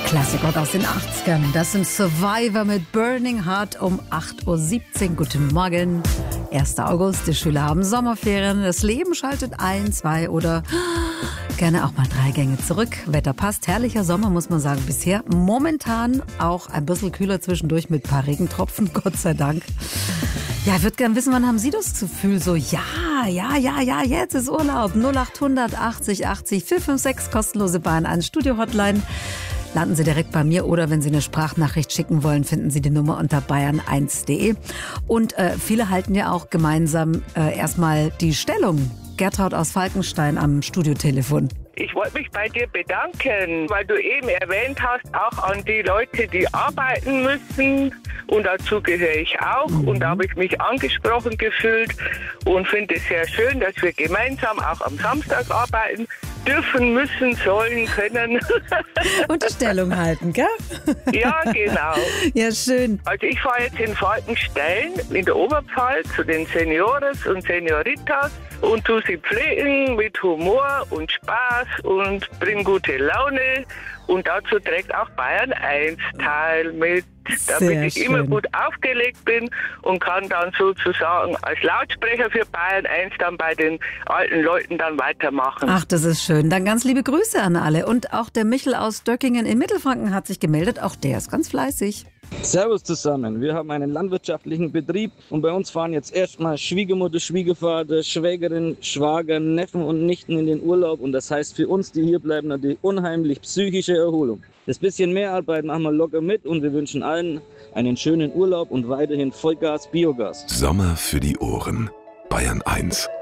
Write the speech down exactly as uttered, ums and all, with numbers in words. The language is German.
Klassikrock aus den achtzigern. Das sind Survivor mit Burning Heart um acht Uhr siebzehn. Guten Morgen. erster August, die Schüler haben Sommerferien. Das Leben schaltet ein, zwei oder gerne auch mal drei Gänge zurück. Wetter passt. Herrlicher Sommer, muss man sagen, bisher. Momentan auch ein bisschen kühler zwischendurch mit ein paar Regentropfen, Gott sei Dank. Ja, ich würde gerne wissen, wann haben Sie das Gefühl so, ja, ja, ja, ja, jetzt ist Urlaub. null acht hundert achtzig achtzig vier fünf sechs, kostenlose Bahn an Studio-Hotline. Landen Sie direkt bei mir oder wenn Sie eine Sprachnachricht schicken wollen, finden Sie die Nummer unter bayern eins punkt de. Und äh, viele halten ja auch gemeinsam äh, erstmal die Stellung. Gertraud aus Falkenstein am Studiotelefon. Ich wollte mich bei dir bedanken, weil du eben erwähnt hast, auch an die Leute, die arbeiten müssen. Und dazu gehöre ich auch. Mhm. Und da habe ich mich angesprochen gefühlt und finde es sehr schön, dass wir gemeinsam auch am Samstag arbeiten dürfen, müssen, sollen, können. Und die Stellung halten, gell? Ja, genau. Ja, schön. Also ich fahre jetzt in Falkenstein in der Oberpfalz zu den Seniores und Senioritas und tu sie pflegen mit Humor und Spaß und bring gute Laune. Und dazu trägt auch Bayern eins teil mit, damit Sehr ich schön. immer gut aufgelegt bin und kann dann sozusagen als Lautsprecher für Bayern eins dann bei den alten Leuten dann weitermachen. Ach, das ist schön. Dann ganz liebe Grüße an alle. Und auch der Michel aus Döckingen in Mittelfranken hat sich gemeldet. Auch der ist ganz fleißig. Servus zusammen. Wir haben einen landwirtschaftlichen Betrieb und bei uns fahren jetzt erstmal Schwiegermutter, Schwiegervater, Schwägerin, Schwager, Neffen und Nichten in den Urlaub und das heißt für uns, die hier bleiben, natürlich unheimlich psychische Erholung. Das bisschen mehr Arbeit machen wir locker mit und wir wünschen allen einen schönen Urlaub und weiterhin Vollgas Biogas. Sommer für die Ohren. Bayern eins.